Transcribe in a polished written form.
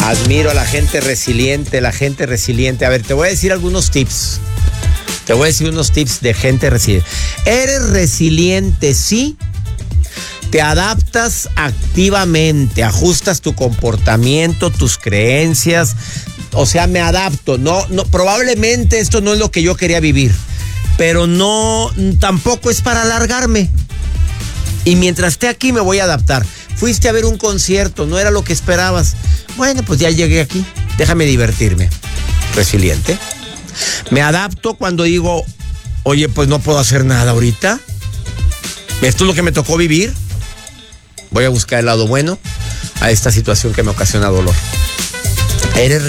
Admiro a la gente resiliente, A ver, te voy a decir algunos tips. De gente resiliente. Eres resiliente, sí. Te adaptas activamente, ajustas tu comportamiento, tus creencias. O sea, me adapto. No, probablemente esto no es lo que yo quería vivir, pero no, tampoco es para alargarme. Y mientras esté aquí me voy a adaptar. Fuiste a ver un concierto, no era lo que esperabas. Bueno, pues ya llegué aquí, déjame divertirme. Resiliente. Me adapto cuando digo, oye, pues no puedo hacer nada ahorita. Esto es lo que me tocó vivir. Voy a buscar el lado bueno a esta situación que me ocasiona dolor. Eres